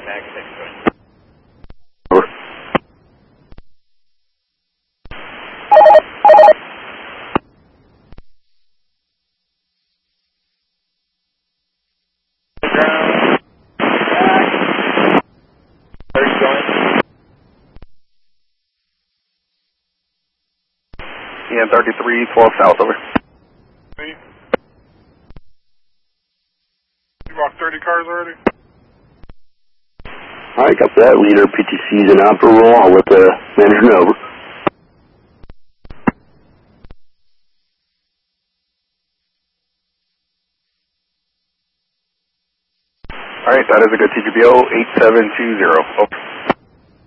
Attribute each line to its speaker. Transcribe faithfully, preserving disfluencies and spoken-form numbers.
Speaker 1: contact six.
Speaker 2: Over.
Speaker 1: Ground. Back. Where are you going?
Speaker 2: E N thirty-three, twelve south, over.
Speaker 3: Me? You walked thirty cars already?
Speaker 2: Alright, got that. Leader P T C's in opera roll. I'll let the manager know, over. Alright, that is a good T G B O eight seven two zero, over.